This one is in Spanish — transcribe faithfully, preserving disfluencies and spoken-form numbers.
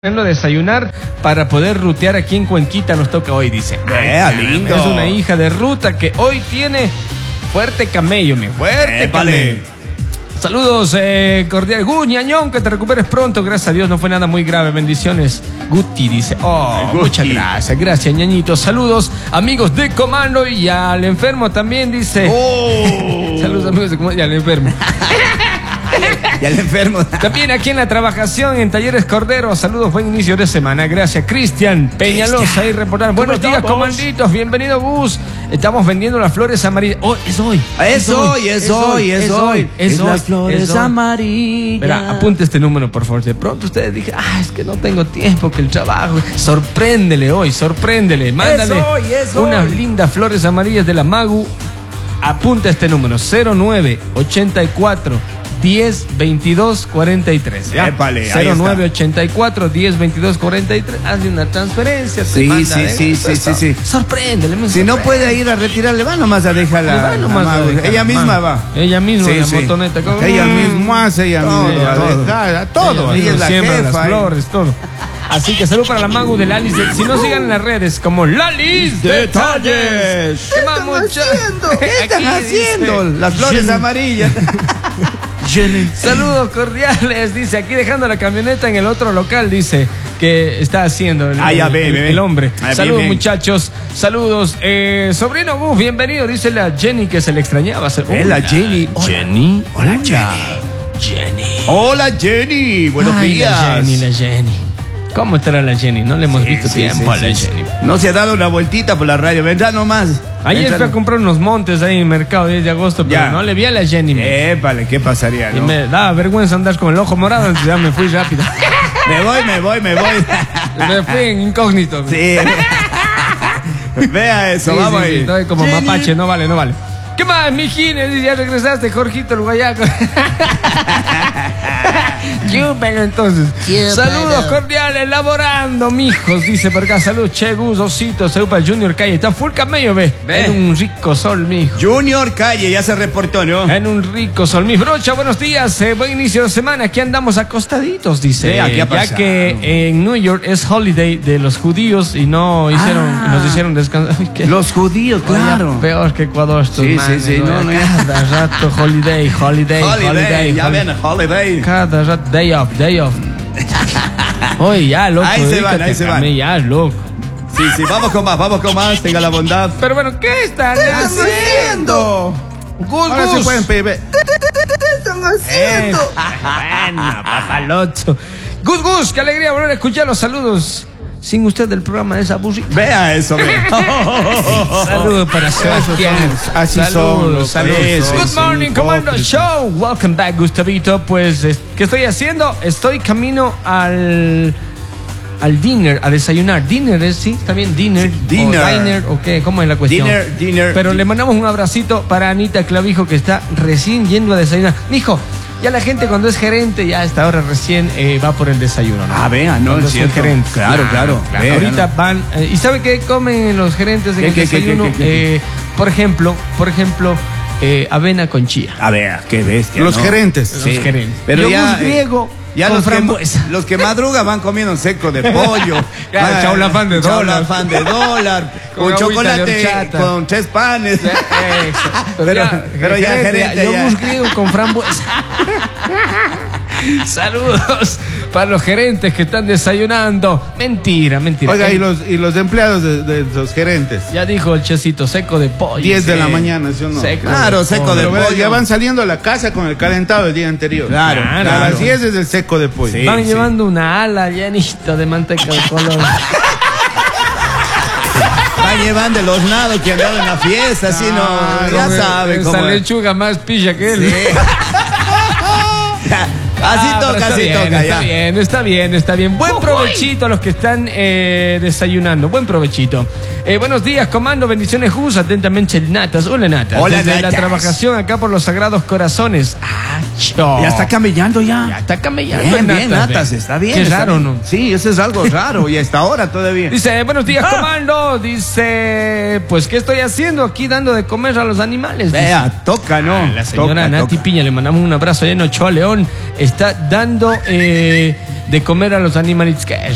a desayunar para poder rutear aquí en Cuenquita, nos toca hoy, dice. Vea, lindo. Es una hija de ruta que hoy tiene fuerte camello, mi fuerte Eh, camello. vale. Saludos, eh, cordial. Gu, ñañón, que te recuperes pronto. Gracias a Dios, no fue nada muy grave. Bendiciones. Guti dice. Oh, Guti. muchas gracias. Gracias, ñañito. Saludos, amigos de Comando. Y al enfermo también dice. Oh. Saludos, amigos de Comando. Y al enfermo. Y al enfermo. También aquí en la trabajación en Talleres Cordero. Saludos, buen inicio de semana. Gracias, Cristian Peñalosa y reportar. Buenos días, estamos? comanditos. Bienvenido, Gus. Estamos vendiendo las flores amarillas. Oh, es hoy. Es hoy, es hoy, es hoy. Es hoy. las flores es hoy. amarillas. Verá, apunte este número, por favor. De pronto ustedes dicen, ah, es que no tengo tiempo, que el trabajo. Sorpréndele hoy, sorpréndele. Mándale Es hoy, es unas hoy. lindas flores amarillas de la Magu. Apunta este número, cero nueve ochenta y cuatro diez veintidós cuarenta y tres. ¿ya? Épale, ahí cero nueve ochenta y cuatro diez veintidós cuarenta y tres. Hazle una transferencia. te Sí, manda, sí, ¿eh? sí, sí, sí, sí. Sorpréndele. me Si no sorprende. puede ir a retirarle, va nomás a dejarla. Le va nomás a dejar, Ella misma mano. va. Ella misma, Sí, la sí. motoneta. como- Ella misma hace, ella Todo, misma va a todo. dejar, a todo. Ella Ella es la siembra las jefa. ¿eh? flores, todo. Así que salud para la Magu de Lalis. de- Si no, sigan en las redes como Lalis Detalles. ¿Qué más, están mucha- haciendo? ¿Qué están Aquí haciendo? dice, Las flores Jenny. amarillas. Saludos cordiales, dice, aquí dejando la camioneta en el otro local, dice, que está haciendo el, Ah, ya el- ve, el- ve, ve. el hombre. Ah, bien, Saludos, bien. muchachos, saludos. Eh, sobrino Gus, bienvenido, dice la Jenny que se le extrañaba. Eh, la Jenny. Jenny. Hola, Jenny. Hola, Jenny. Buenos Ay, días. La Jenny, la Jenny. ¿Cómo estará la Jenny? No le hemos Sí, visto sí, tiempo sí, a la sí. Jenny. No se ha dado una vueltita por la radio. Vendrá nomás. Ayer Vendrá fui a no- comprar unos montes ahí en el mercado diez de agosto, pero Ya. no le vi a la Jenny. me- Épale, ¿qué pasaría, Y no? me daba vergüenza andar con el ojo morado, entonces ya me fui rápido. Me voy, me voy, me voy. Me fui en incógnito. Sí. Vea eso, Sí, vamos sí, sí, ahí. estoy como Jenny. mapache, no vale, no vale. ¿Qué más, mijines? Ya regresaste, Jorgito el guayaco. Chúpelo entonces. Chúpelo. Saludos cordiales, laborando, mijos. Dice por acá, salud, Che, Gus, Osito, Seupa, Junior Calle. Está full camello, ve. Ve. En un rico sol, mijo. Junior Calle, ya se reportó, ¿no? En un rico sol. Mis brocha, buenos días. eh, buen inicio de semana. Aquí andamos acostaditos, dice. Sí, aquí ha ya pasado. que en New York es holiday de los judíos y no hicieron, Ah. nos hicieron descansar. Uy, qué- Los judíos, claro. Peor que Ecuador estos Sí, sí, manes, sí, no, no, ya. Cada rato holiday, holiday, holiday. Holiday, ya holiday. ven, holiday. Cada rato, day off, day off. Oye, ya, loco. Ahí se van, dedícate ahí se a van. mí, ya, loco. Sí, sí, vamos con más, vamos con más, tenga la bondad. Pero bueno, ¿qué están haciendo? Gus, Ahora Gus. se pueden pedir. Eh, bueno, papaloto. Gus, Gus, qué alegría volver a escuchar los saludos. Sin usted el programa es aburrido. Vea eso, vea. Saludos para Sebastián. Así son Saludos, los saludos. peces, Good morning, son Comando hipócritas. Show. Welcome back, Gustavito. Pues, es- ¿qué estoy haciendo? Estoy camino al al dinner, a desayunar. Dinner es, sí, está bien, dinner. dinner. O diner, o qué, ¿cómo es la cuestión? Dinner, dinner. Pero le mandamos un abracito para Anita Clavijo, que está recién yendo a desayunar. Mijo, ya la gente cuando es gerente, ya a esta hora recién eh, va por el desayuno, ¿no? Ah, vea, no, Cuando es soy cierto. gerente. Claro, claro. Vea, Ahorita no. van. eh, ¿Y sabe qué comen los gerentes en ¿Qué, el qué, qué, desayuno? qué, qué, qué? Eh, por ejemplo, por ejemplo, eh, avena con chía. A ver, qué bestia. Los ¿no? gerentes. Los Sí. gerentes. Pero Yogur ya. eh, griego Ya con los que, frambuesa. los que madrugan van comiendo un seco de pollo. Claro, van- chaulafán de dólar. chaulafán de dólar. Con Con agüita de chocolate, horchata. con tres panes. Pero, Pero- ya, pero ya gerente, ya. yogur griego con frambuesa. Saludos para los gerentes que están desayunando. Mentira, mentira. Oiga, Eh, y los, y los empleados de, de los gerentes. Ya dijo el checito, seco de pollo. diez de Sí. la mañana, ¿sí o no? Seco Claro, de seco pollo. de Pero vea, pollo. ya van saliendo a la casa con el calentado del día anterior. Claro, A claro. las diez es el seco de pollo. Sí. Van llevando una ala llenita de manteca de color. Van llevando el hornado que han dado en la fiesta, así no. Ya Come saben cómo Esa es. lechuga más pilla que él. Sí. Así Ah, pero toca, está así bien, toca, está ya. bien, está bien, está bien. Buen provechito a los que están eh, desayunando. Buen provechito. Eh, buenos días, comando. Bendiciones, Gus. Atentamente, Natas. Hola, Natas. Hola, Desde Natas. la trabajación acá por los Sagrados Corazones. Ah, cho. Ya está camellando ya. Ya está camellando. Bien, bien, Natas, Natas, ve. está bien. Qué está raro, bien. ¿no? Sí, eso es algo raro y hasta ahora todavía. Dice, buenos días, Ah. comando. Dice, pues, ¿qué estoy haciendo aquí dando de comer a los animales? Dice. Vea, toca, ¿no? La señora Toca, Nati toca. Piña, le mandamos un abrazo allá en Ochoa León. Está dando eh, de comer a los animalitos. ¿Qué